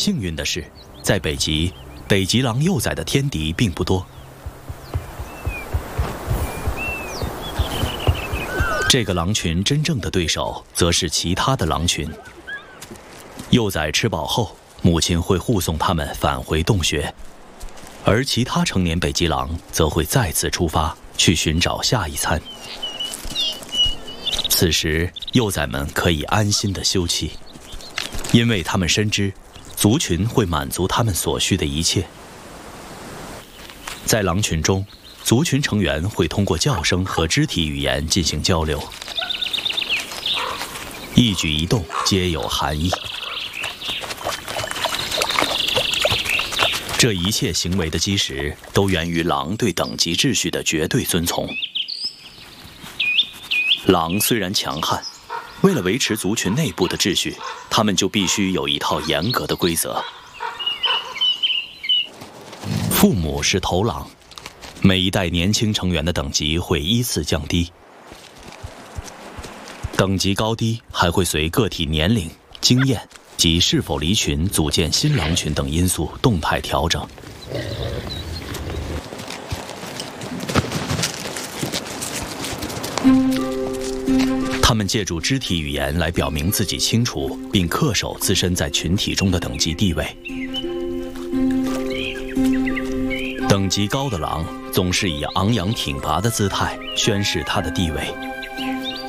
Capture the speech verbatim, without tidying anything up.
幸运的是，在北极，北极狼幼崽的天敌并不多。这个狼群真正的对手，则是其他的狼群。幼崽吃饱后，母亲会护送它们返回洞穴，而其他成年北极狼则会再次出发，去寻找下一餐。此时，幼崽们可以安心地休憩，因为他们深知，族群会满足他们所需的一切。在狼群中，族群成员会通过叫声和肢体语言进行交流，一举一动皆有含义。这一切行为的基石都源于狼对等级秩序的绝对遵从。狼虽然强悍，为了维持族群内部的秩序，它们就必须有一套严格的规则。父母是头狼，每一代年轻成员的等级会依次降低，等级高低还会随个体年龄、经验及是否离群组建新狼群等因素动态调整。他们借助肢体语言来表明自己清楚并恪守自身在群体中的等级地位。等级高的狼总是以昂扬挺拔的姿态宣示他的地位，